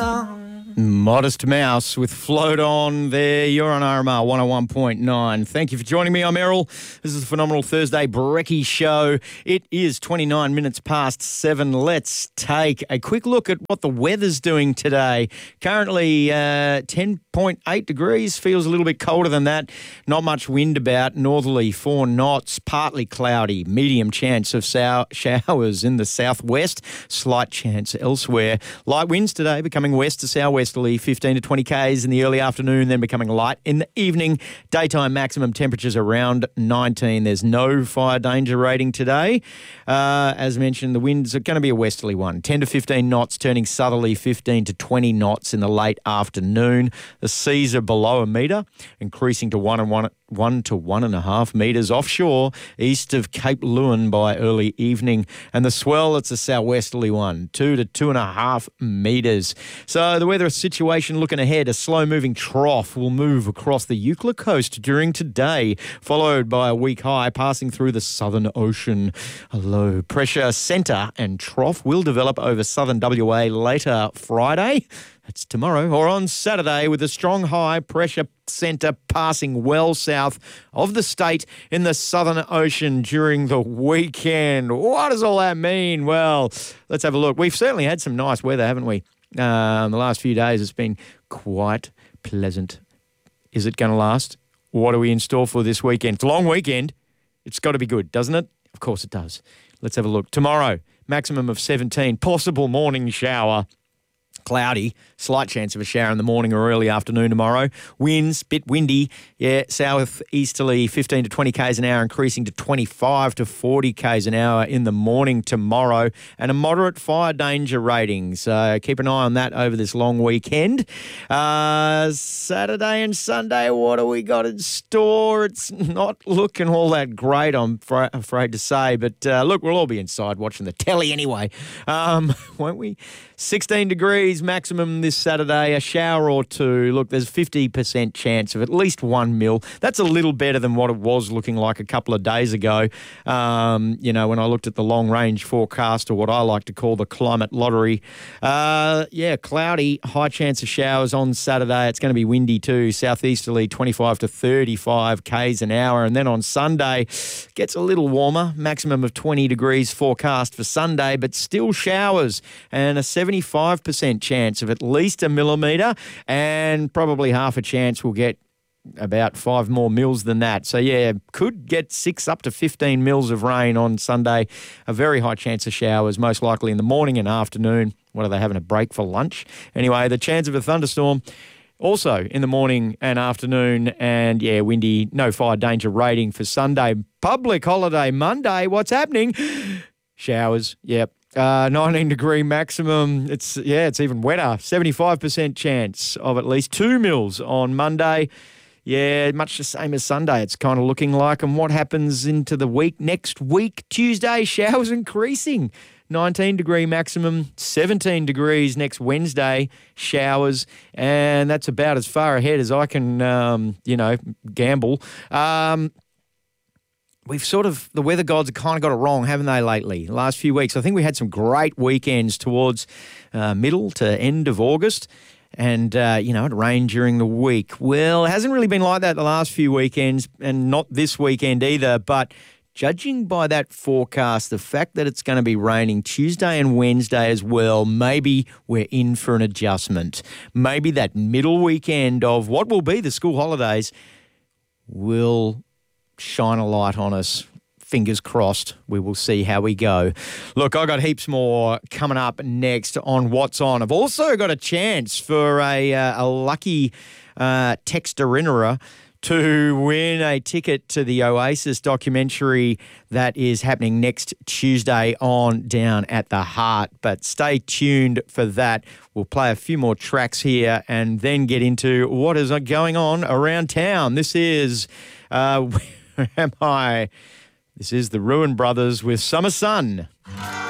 Modest Mouse with Float On there. You're on RMR 101.9. Thank you for joining me. I'm Errol. This is a phenomenal Thursday Brekkie show. It is 29 minutes past 7. Let's take a quick look at what the weather's doing today. Currently 10.8 degrees. Feels a little bit colder than that. Not much wind about. Northerly 4 knots. Partly cloudy. Medium chance of showers in the southwest. Slight chance elsewhere. Light winds today becoming west to southwesterly 15 to 20 k's in the early afternoon, then becoming light in the evening. Daytime maximum temperatures around 19. There's no fire danger rating today. As mentioned, the winds are going to be a westerly one, 10 to 15 knots, turning southerly 15 to 20 knots in the late afternoon. The seas are below a metre, increasing to 1 to 1.5 metres offshore, east of Cape Leeuwin by early evening. And the swell, it's a southwesterly one, 2 to 2.5 metres. So the weather situation looking ahead, a slow-moving trough will move across the Eucla coast during today, followed by a weak high passing through the Southern Ocean. A low pressure centre and trough will develop over southern WA later Friday. That's tomorrow, or on Saturday, with a strong high pressure centre passing well south of the state in the Southern Ocean during the weekend. What does all that mean? Well, let's have a look. We've certainly had some nice weather, haven't we? The last few days it's been quite pleasant. Is it going to last? What are we in store for this weekend? It's a long weekend. It's got to be good, doesn't it? Of course it does. Let's have a look. Tomorrow, maximum of 17, possible morning shower. Cloudy, slight chance of a shower in the morning or early afternoon tomorrow. Winds, bit windy, southeasterly 15 to 20 k's an hour, increasing to 25 to 40 k's an hour in the morning tomorrow, and a moderate fire danger rating. So keep an eye on that over this long weekend. Saturday and Sunday, what do we got in store? It's not looking all that great, I'm afraid to say, but look, we'll all be inside watching the telly anyway, won't we? 16 degrees maximum this Saturday, a shower or two. Look, there's 50% chance of at least 1 mil. That's a little better than what it was looking like a couple of days ago. When I looked at the long-range forecast, or what I like to call the climate lottery. Cloudy, high chance of showers on Saturday. It's going to be windy too, southeasterly 25 to 35 k's an hour. And then on Sunday, gets a little warmer, maximum of 20 degrees forecast for Sunday, but still showers and a 75% chance of at least 1 millimetre, and probably half a chance we'll get about 5 more mils than that. So, could get 6 up to 15 mils of rain on Sunday. A very high chance of showers, most likely in the morning and afternoon. What are they, having a break for lunch? Anyway, the chance of a thunderstorm also in the morning and afternoon, and windy, no fire danger rating for Sunday. Public holiday Monday, what's happening? Showers, 19 degree maximum. It's even wetter. 75% chance of at least 2 mils on Monday. Much the same as Sunday, it's kind of looking like. And what happens into the week? Next week, Tuesday, showers increasing. 19 degree maximum, 17 degrees next Wednesday, showers, and that's about as far ahead as I can, gamble. The weather gods have kind of got it wrong, haven't they, lately? The last few weeks, I think we had some great weekends towards middle to end of August, and, it rained during the week. Well, it hasn't really been like that the last few weekends, and not this weekend either, but judging by that forecast, the fact that it's going to be raining Tuesday and Wednesday as well, maybe we're in for an adjustment. Maybe that middle weekend of what will be the school holidays will shine a light on us. Fingers crossed. We will see how we go. Look, I got heaps more coming up next on What's On. I've also got a chance for a lucky texter-innerer to win a ticket to the Oasis documentary that is happening next Tuesday on Down at the Heart. But stay tuned for that. We'll play a few more tracks here and then get into what is going on around town. This is... Where am I? This is the Ruin Brothers with Summer Sun.